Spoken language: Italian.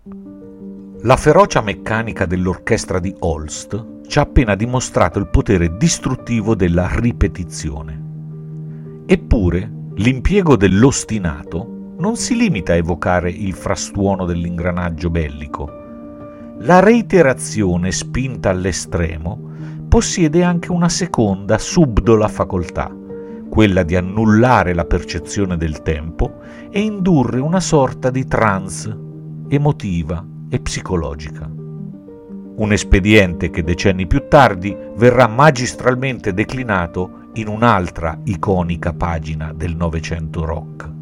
La ferocia meccanica dell'orchestra di Holst ci ha appena dimostrato il potere distruttivo della ripetizione. Eppure, l'impiego dell'ostinato non si limita a evocare il frastuono dell'ingranaggio bellico. La reiterazione spinta all'estremo possiede anche una seconda subdola facoltà, quella di annullare la percezione del tempo e indurre una sorta di trance emotiva e psicologica. Un espediente che decenni più tardi verrà magistralmente declinato in un'altra iconica pagina del Novecento rock.